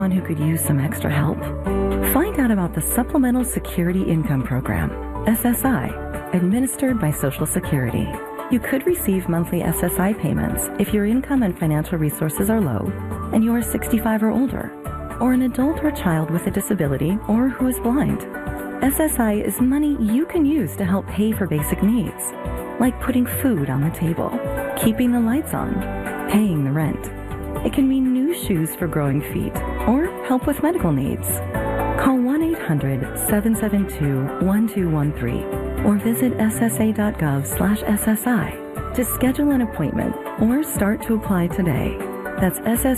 who could use some extra help? Find out about the Supplemental Security Income Program, SSI, administered by Social Security. You could receive monthly SSI payments if your income and financial resources are low and you are 65 or older, or an adult or child with a disability or who is blind. SSI is money you can use to help pay for basic needs, like putting food on the table, keeping the lights on, paying the rent. It can mean new shoes for growing feet or help with medical needs. Call 1-800-772-1213 or visit ssa.gov/SSI to schedule an appointment or start to apply today. That's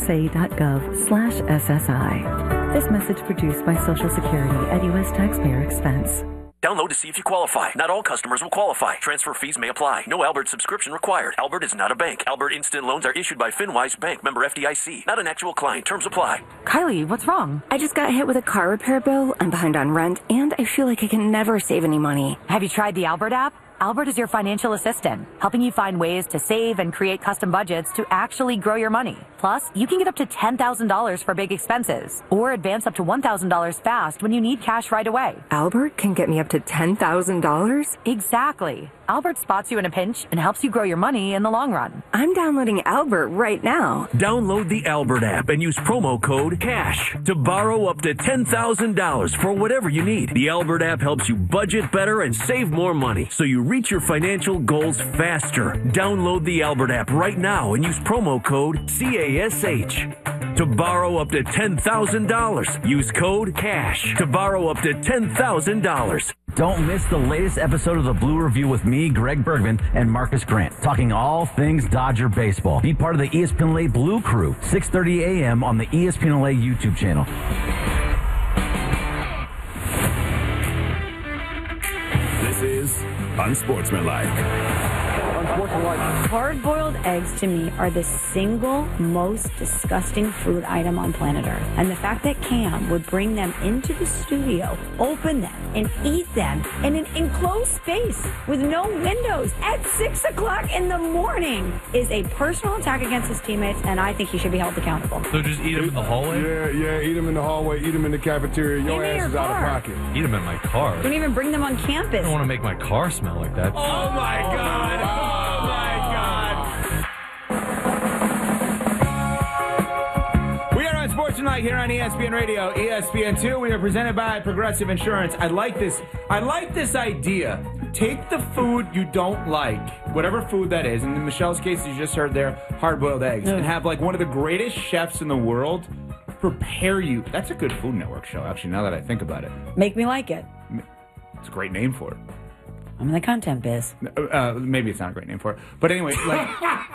ssa.gov/SSI. This message produced by Social Security at U.S. taxpayer expense. Download to see if you qualify. Not all customers will qualify. Transfer fees may apply. No Albert subscription required. Albert is not a bank. Albert Instant Loans are issued by FinWise Bank, member FDIC. Not an actual client. Terms apply. Kylie, what's wrong? I just got hit with a car repair bill. I'm behind on rent, and I feel like I can never save any money. Have you tried the Albert app? Albert is your financial assistant, helping you find ways to save and create custom budgets to actually grow your money. Plus, you can get up to $10,000 for big expenses, or advance up to $1,000 fast when you need cash right away. Albert can get me up to $10,000? Exactly. Albert spots you in a pinch and helps you grow your money in the long run. I'm downloading Albert right now. Download the Albert app and use promo code CASH to borrow up to $10,000 for whatever you need. The Albert app helps you budget better and save more money, so you reach your financial goals faster. Download the Albert app right now and use promo code CASH to borrow up to $10,000. Use code CASH to borrow up to $10,000. Don't miss the latest episode of the Blue Review with me, Greg Bergman, and Marcus Grant, talking all things Dodger baseball. Be part of the ESPN LA Blue Crew, 6:30 a.m. on the ESPN LA YouTube channel. This is Unsportsmanlike. Hard-boiled eggs, to me, are the single most disgusting food item on planet Earth. And the fact that Cam would bring them into the studio, open them, and eat them in an enclosed space with no windows at 6 o'clock in the morning is a personal attack against his teammates, and I think he should be held accountable. So just eat them in the hallway? Yeah, eat them in the hallway, eat them in the cafeteria. Your ass is out of pocket. Eat them in my car. Don't even bring them on campus. I don't want to make my car smell like that. Oh, my God. Oh, my God. We are on Sportsmanlike here on ESPN Radio, ESPN2. We are presented by Progressive Insurance. I like this idea. Take the food you don't like, whatever food that is, and in Michelle's case, you just heard there, hard-boiled eggs, and have like one of the greatest chefs in the world prepare you. That's a good Food Network show, actually, now that I think about it. Make me like it. It's a great name for it. I'm in the content biz. Maybe it's not a great name for it. But anyway, like,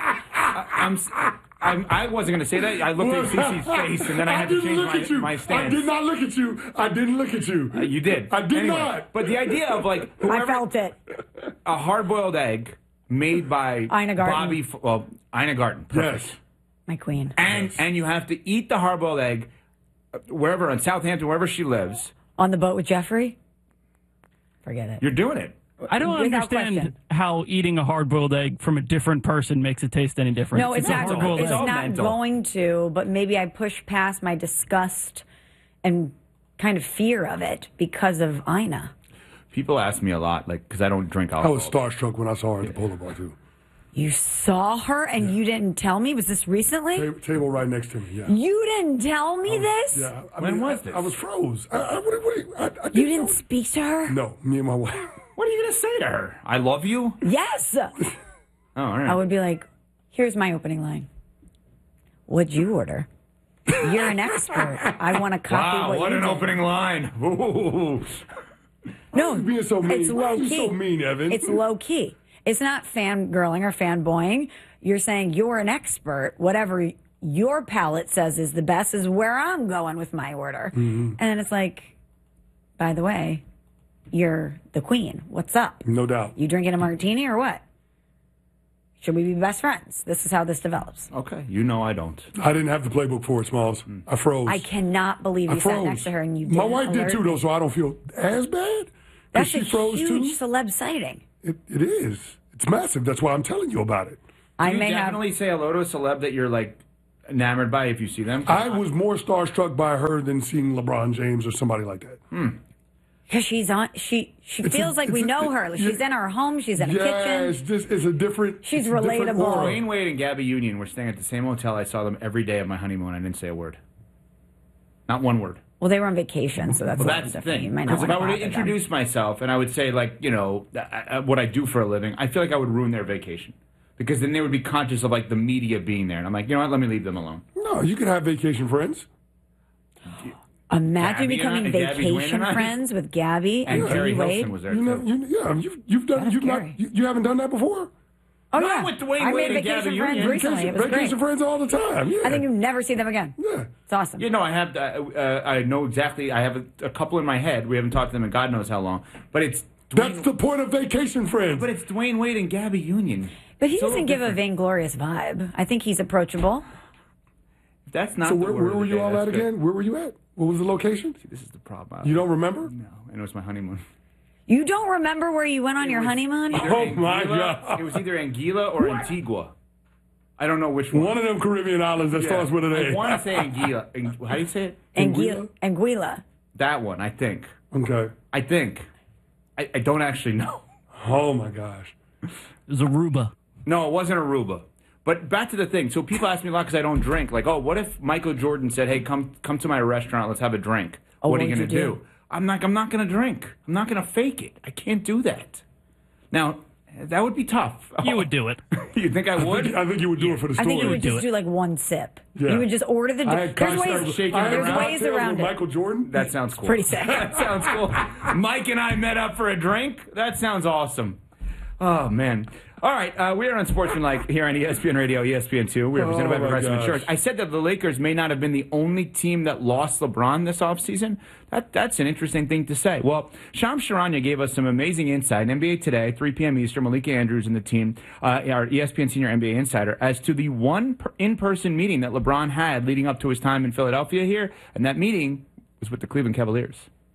I wasn't going to say that. I looked at Cece's face, and then I had to change my stance. I did not look at you. I didn't look at you. You did. I did not. But the idea of, like, I felt it. A hard-boiled egg made by Ina Garten. Ina Garten. Perfect. Yes. My queen. And you have to eat the hard-boiled egg wherever, in Southampton, wherever she lives. On the boat with Jeffrey? Forget it. You're doing it. I don't understand how eating a hard-boiled egg from a different person makes it taste any different. No, it's not going to, but maybe I push past my disgust and kind of fear of it because of Ina. People ask me a lot, like, because I don't drink alcohol. I was starstruck when I saw her at the Polar Bar, too. You saw her and you didn't tell me? Was this recently? Table right next to me, yeah. You didn't tell me this? Yeah. When was this? I was froze. You didn't speak to her? No, me and my wife. What are you going to say to her? I love you? Yes. Oh, all right. I would be like, here's my opening line. What'd you order? You're an expert. I want to copy what an did. opening line. Ooh. No, being so mean. It's low key. So mean, Evan. It's low key. It's not fangirling or fanboying. You're saying you're an expert. Whatever your palate says is the best is where I'm going with my order. Mm-hmm. And then it's like, by the way, you're the queen. What's up? No doubt. You drinking a martini or what? Should we be best friends? This is how this develops. Okay. You know I don't. I didn't have the playbook for it, Smalls. I froze. I cannot believe you sat next to her and you didn't. My wife did too, though, so I don't feel as bad. That's she a froze huge too. celeb sighting. It is. It's massive. That's why I'm telling you about it. Did you definitely say hello to a celeb that you're like enamored by if you see them? I was more starstruck by her than seeing LeBron James or somebody like that. Because she's on, she feels like we know her. She's in our home. She's in a kitchen. Yes, it's a different. She's it's a different relatable. aura. Dwayne Wade and Gabby Union were staying at the same hotel. I saw them every day of my honeymoon. I didn't say a word. Not one word. Well, they were on vacation, so that's That's the thing. You might not Because if I were to bother them. introduce myself and I would say, like, you know, what I do for a living, I feel like I would ruin their vacation. Because then they would be conscious of, like, the media being there. And I'm like, you know what, let me leave them alone. No, you can have vacation friends. Imagine Gabby becoming and Gabby vacation Dwayne and I? friends with Gabby And and Carrie Wade. Hilson was there, You know, too. you've done. That's You've not. scary. You haven't done that before. Oh, Not yeah. with Dwayne I Wade made and vacation Gabby friends Union. recently. It was Vacation great. friends all the time. Yeah. I think you never see them again. Yeah. It's awesome. You know, I have. I know exactly. I have a couple in my head. We haven't talked to them in God knows how long. But it's That's the point of vacation friends. But it's Dwayne Wade and Gabby Union. But he It's a doesn't little give a different. vainglorious vibe. I think he's approachable. That's not. So the where word of were the you day. all That's at good. again? Where were you at? What was the location? See, this is the problem. You don't remember? No, and it was my honeymoon. You don't remember where you went on your honeymoon? Either Oh, my Anguilla- God. It was either Anguilla or Antigua. I don't know which one. One of them Caribbean islands that starts with an A. I want to say Anguilla. How do you say it? Anguilla. That one, I think. Okay. I think. I don't actually know. Oh my gosh. It was Aruba. No, it wasn't Aruba. But back to the thing. So people ask me a lot because I don't drink. Like, oh, what if Michael Jordan said, "Hey, come to my restaurant. Let's have a drink." Oh, what are you what going would to you do? do? I'm not going to drink. I'm not going to fake it. I can't do that. Now, that would be tough. You would do it. You think I would? I think you would do it for the I story. think you would do just it. do like one sip. Yeah. You would just order the I had drink. There's contact ways, with- shaking I had it there's around. ways cocktails around with it. Michael Jordan. That sounds cool. Pretty sick. That sounds cool. Mike and I met up for a drink. That sounds awesome. Oh, man. All right, we are on Sportsmanlike here on ESPN Radio, ESPN2. We are presented by Oh, my Progressive gosh. Insurance. I said that the Lakers may not have been the only team that lost LeBron this offseason. That's an interesting thing to say. Well, Shams Charania gave us some amazing insight. NBA Today, 3 p.m. Eastern, Malika Andrews and the team, our ESPN Senior NBA Insider, as to the one in-person meeting that LeBron had leading up to his time in Philadelphia here, and that meeting was with the Cleveland Cavaliers.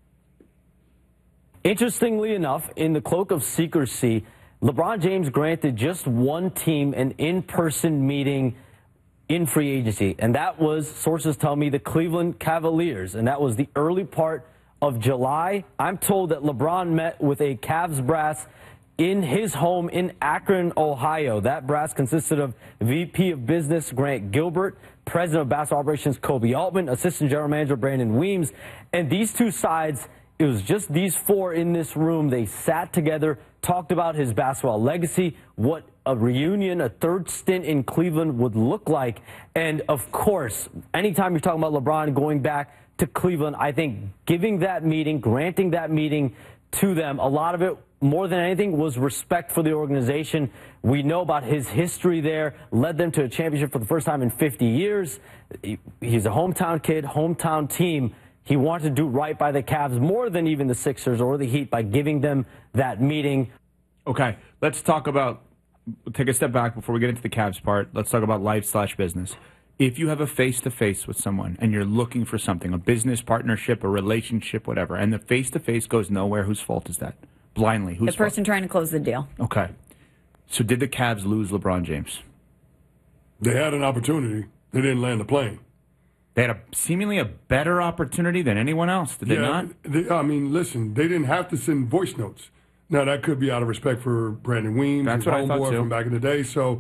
Interestingly enough, in the cloak of secrecy, LeBron James granted just one team an in-person meeting in free agency, and that was, sources tell me, the Cleveland Cavaliers, and that was the early part of July. I'm told that LeBron met with a Cavs brass in his home in Akron, Ohio. That brass consisted of VP of Business Grant Gilbert, President of Basketball Operations Kobe Altman, Assistant General Manager Brandon Weems, and these two sides, it was just these four in this room. They sat together, talked about his basketball legacy, what a reunion, a third stint in Cleveland would look like. And, of course, anytime you're talking about LeBron going back to Cleveland, I think giving that meeting, granting that meeting to them, a lot of it, more than anything, was respect for the organization. We know about his history there, led them to a championship for the first time in 50 years. He's a hometown kid, hometown team. He wanted to do right by the Cavs more than even the Sixers or the Heat by giving them that meeting. Okay, let's talk about, take a step back before we get into the Cavs part. Let's talk about life/business. If you have a face-to-face with someone and you're looking for something, a business partnership, a relationship, whatever, and the face-to-face goes nowhere, whose fault is that? Blindly, whose The person trying to close the deal. fault? Okay. So did the Cavs lose LeBron James? They had an opportunity. They didn't land the plane. They had seemingly a better opportunity than anyone else, did they not? I mean, listen, they didn't have to send voice notes. Now, that could be out of respect for Brandon Weems, That's his what I thought, homeboy too. from back in the day. So,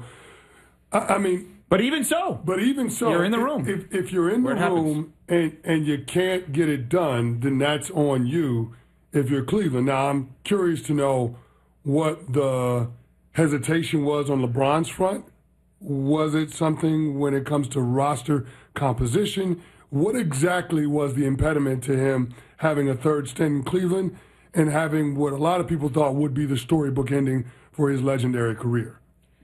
I mean... But even so, you're in the room. If you're in the Where it room and you can't get it done, then that's on you if you're Cleveland. Now, I'm curious to know what the hesitation was on LeBron's front. Was it something when it comes to roster composition? What exactly was the impediment to him having a third stint in Cleveland and having what a lot of people thought would be the storybook ending for his legendary career?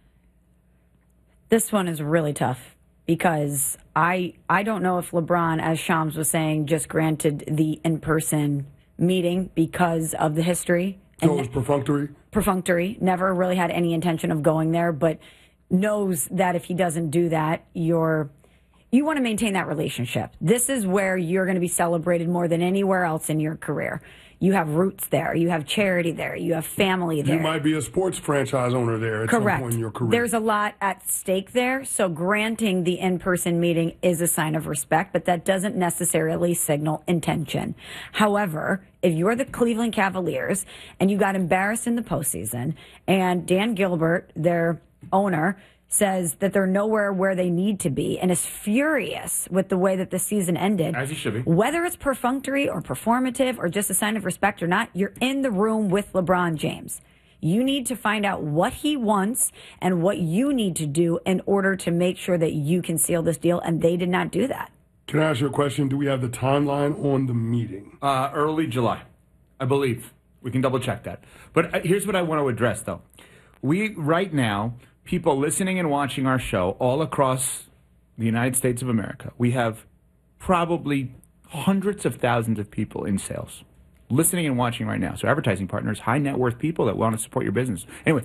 This one is really tough because I don't know if LeBron, as Shams was saying, just granted the in-person meeting because of the history. So it was perfunctory? Perfunctory. Never really had any intention of going there, but knows that if he doesn't do that, you're you want to maintain that relationship. This is where you're going to be celebrated more than anywhere else in your career. You have roots there. You have charity there. You have family there. You might be a sports franchise owner there at some point in your career. There's a lot at stake there. So granting the in-person meeting is a sign of respect, but that doesn't necessarily signal intention. However, if you're the Cleveland Cavaliers and you got embarrassed in the postseason and Dan Gilbert, their owner, says that they're nowhere where they need to be and is furious with the way that the season ended. As he should be. Whether it's perfunctory or performative or just a sign of respect or not, you're in the room with LeBron James. You need to find out what he wants and what you need to do in order to make sure that you can seal this deal, and they did not do that. Can I ask you a question? Do we have the timeline on the meeting? Early July, I believe. We can double check that. But here's what I want to address, though. Right now, people listening and watching our show all across the United States of America, we have probably hundreds of thousands of people in sales listening and watching right now. So advertising partners, high net worth people that want to support your business. Anyway,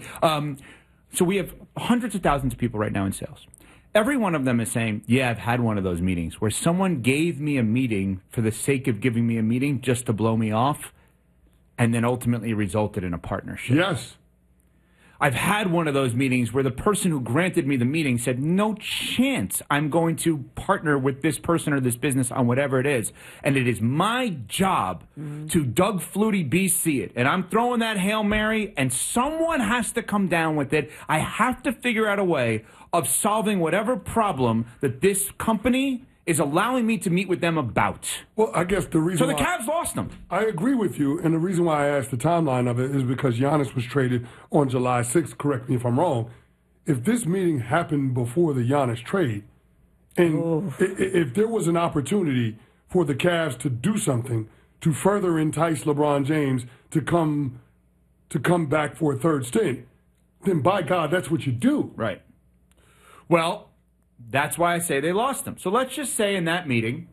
so we have hundreds of thousands of people right now in sales. Every one of them is saying, yeah, I've had one of those meetings where someone gave me a meeting for the sake of giving me a meeting just to blow me off and then ultimately resulted in a partnership. Yes. I've had one of those meetings where the person who granted me the meeting said, no chance I'm going to partner with this person or this business on whatever it is. And it is my job to Doug Flutie BC it. And I'm throwing that Hail Mary, and someone has to come down with it. I have to figure out a way of solving whatever problem that this company is allowing me to meet with them about. Well, I guess the reason So the Cavs lost them. I agree with you, and the reason why I asked the timeline of it is because Giannis was traded on July 6th, correct me if I'm wrong. If this meeting happened before the Giannis trade, and if there was an opportunity for the Cavs to do something to further entice LeBron James to come back for a third stint, then by God, that's what you do. Right. Well, that's why I say they lost them. So let's just say in that meeting,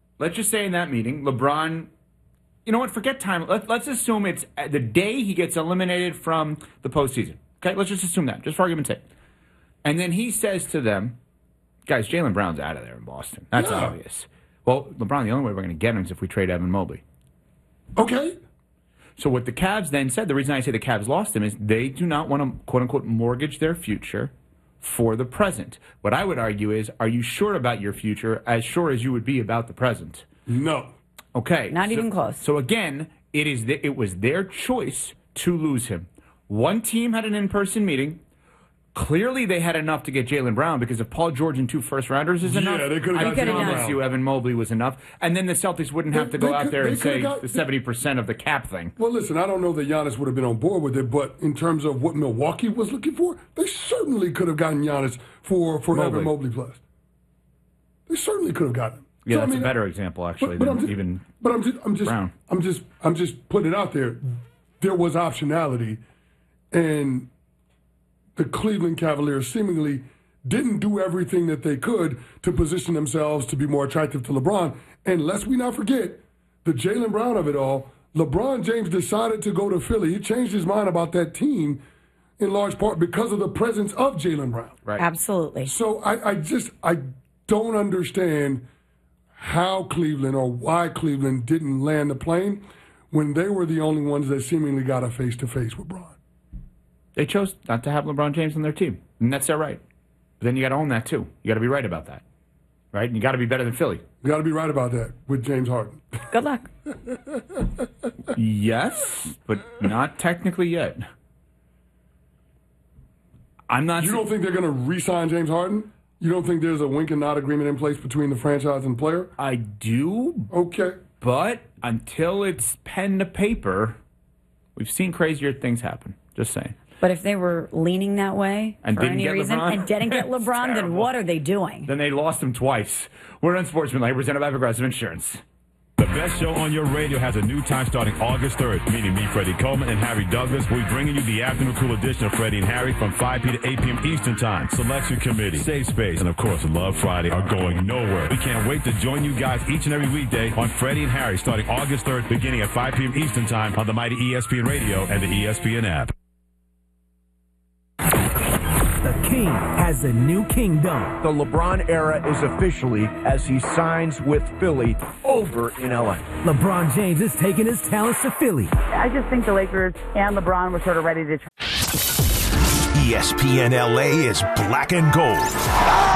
LeBron, you know what, forget time. Let's assume it's the day he gets eliminated from the postseason. Okay, let's just assume that, just for argument's sake. And then he says to them, guys, Jaylen Brown's out of there in Boston. That's obvious. Well, LeBron, the only way we're going to get him is if we trade Evan Mobley. Okay. So what the Cavs then said, the reason I say the Cavs lost him is they do not want to, quote-unquote, mortgage their future for the present. What I would argue is, are you sure about your future as sure as you would be about the present? No. Okay. Not even close. So again, it was their choice to lose him. One team had an in-person meeting. Clearly, they had enough to get Jaylen Brown, because if Paul George and 2 first-rounders is enough, they could have got I promise you Evan Mobley was enough. And then the Celtics wouldn't have to go out there and say the 70% of the cap thing. Well, listen, I don't know that Giannis would have been on board with it, but in terms of what Milwaukee was looking for, they certainly could have gotten Giannis for Evan Mobley plus. They certainly could have gotten him. Yeah, that's a better example, actually, than Brown. I'm just putting it out there. There was optionality, and the Cleveland Cavaliers seemingly didn't do everything that they could to position themselves to be more attractive to LeBron. And lest we not forget, the Jaylen Brown of it all, LeBron James decided to go to Philly. He changed his mind about that team in large part because of the presence of Jaylen Brown. Right. Absolutely. So I don't understand how Cleveland or why Cleveland didn't land the plane when they were the only ones that seemingly got a face-to-face with Bron. They chose not to have LeBron James on their team, and that's their right. But then you got to own that, too. You got to be right about that, right? And you got to be better than Philly. You got to be right about that with James Harden. Good luck. Yes, but not technically yet. I'm not. You don't think they're going to re-sign James Harden? You don't think there's a wink and nod agreement in place between the franchise and player? I do. Okay. But until it's pen to paper, we've seen crazier things happen. Just saying. But if they were leaning that way and for any reason and didn't get LeBron, then what are they doing? Then they lost him twice. We're Unsportsmanlike, presented by Progressive Insurance. The best show on your radio has a new time starting August 3rd. Meaning me, Freddie Coleman, and Harry Douglas. We'll be bringing you the afternoon cool edition of Freddie and Harry from 5 p.m. to 8 p.m. Eastern Time. Selection Committee, Safe Space, and of course Love Friday are going nowhere. We can't wait to join you guys each and every weekday on Freddie and Harry starting August 3rd, beginning at 5 p.m. Eastern Time on the mighty ESPN Radio and the ESPN app. The king has a new kingdom. The LeBron era is officially as he signs with Philly over in LA. LeBron James is taking his talents to Philly. I just think the Lakers and LeBron were sort of ready to try. ESPN LA is black and gold.